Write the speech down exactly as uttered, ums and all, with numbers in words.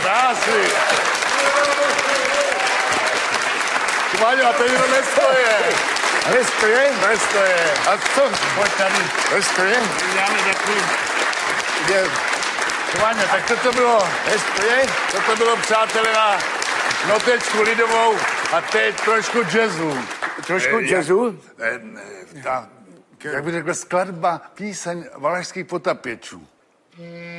Krásný. Váňo, a to jenom nestoje. Nestoje? Nestoje. A co? Pojď tady. Nestoje? Já mi takový... Váňo, tak toto bylo... Nestoje? Toto bylo, přátelé, na notečku lidovou a teď trošku jazzu. Trošku jazzu? Eh, eh, ta, jak bych řekl, skladba, píseň valašských potapěčů.